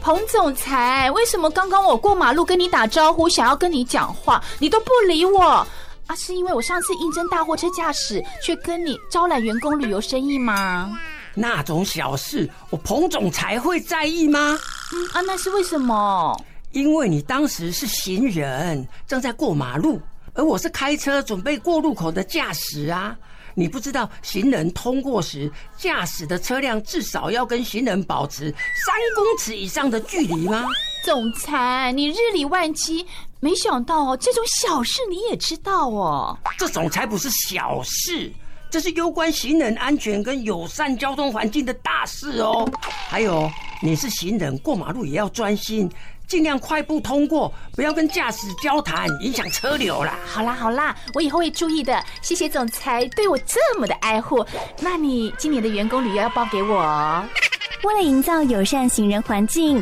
彭总裁，为什么刚刚我过马路跟你打招呼，想要跟你讲话，你都不理我啊？是因为我上次应征大货车驾驶，却跟你招揽员工旅游生意吗？ 那种小事，我彭总裁会在意吗？ 那是为什么？ 因为你当时是行人，正在过马路，而我是开车准备过路口的驾驶啊。你不知道行人通过时，驾驶的车辆至少要跟行人保持3公尺以上的距离吗？ 总裁，你日理万机，没想到这种小事你也知道哦。 这种才不是小事，这是攸关行人安全跟友善交通环境的大事哦。还有，你是行人，过马路也要专心，尽量快步通过，不要跟驾驶交谈，影响车流啦。 好啦，我以后会注意的。谢谢总裁对我这么的爱护。那你今年的员工旅游要报给我哦。 为了营造友善行人环境，